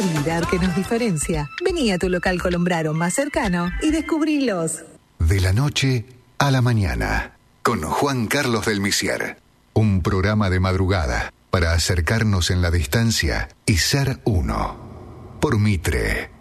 calidad que nos diferencia. Vení a tu local Colombraro más cercano y descubrilos. De la noche a la mañana, con Juan Carlos del Misier. Un programa de madrugada para acercarnos en la distancia y ser uno. Por Mitre.